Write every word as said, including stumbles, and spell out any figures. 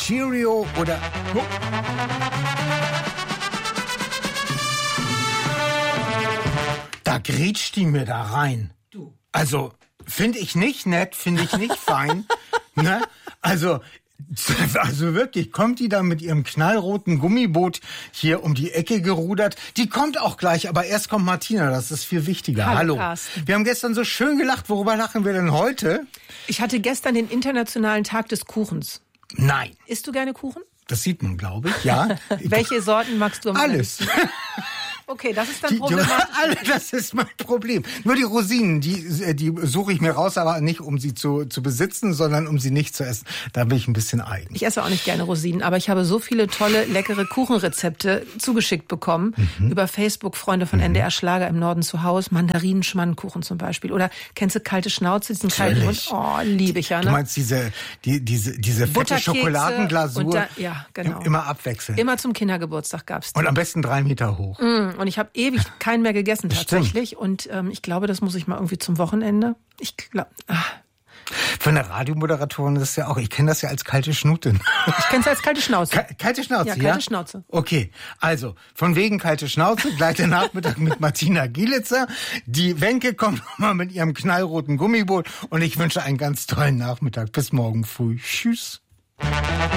Cheerio oder... Oh. Da grätscht die mir da rein. Du. Also, finde ich nicht nett, finde ich nicht fein. Ne? Also... Also wirklich, kommt die da mit ihrem knallroten Gummiboot hier um die Ecke gerudert? Die kommt auch gleich, aber erst kommt Martina, das ist viel wichtiger. Hallo, Hallo. Carsten. Wir haben gestern so schön gelacht, worüber lachen wir denn heute? Ich hatte gestern den internationalen Tag des Kuchens. Nein. Isst du gerne Kuchen? Das sieht man, glaube ich, ja. Welche Sorten magst du am Alles. Okay, das ist dann Die, problematisch. alle, das ist mein Problem. Nur die Rosinen, die, die suche ich mir raus, aber nicht, um sie zu, zu besitzen, sondern um sie nicht zu essen. Da bin ich ein bisschen eigen. Ich esse auch nicht gerne Rosinen, aber ich habe so viele tolle, leckere Kuchenrezepte zugeschickt bekommen. Mhm. Über Facebook, Freunde von mhm. N D R Schlager im Norden zu Hause. Mandarinen-Schmandkuchen zum Beispiel. Oder kennst du kalte Schnauze, diesen kalten Mund? Oh, liebe ich ja. Ne? Du meinst diese, die, diese, diese fette Schokoladenglasur? Und da, ja, genau. Immer abwechseln. Immer zum Kindergeburtstag gab's die. Und am besten drei Meter hoch. Mm, und ich habe ewig keinen mehr gegessen tatsächlich. Stimmt. Und ähm, ich glaube, das muss ich mal irgendwie zum Wochenende. Ich glaube... Von der Radiomoderatorin ist ja auch, ich kenne das ja als kalte Schnute. Ich kenne es als kalte Schnauze. Ka- kalte Schnauze, ja? Ja, kalte ja? Schnauze. Okay, also von wegen kalte Schnauze, gleich der Nachmittag mit Martina Gielitzer. Die Wenke kommt nochmal mit ihrem knallroten Gummiboot und ich wünsche einen ganz tollen Nachmittag. Bis morgen früh. Tschüss.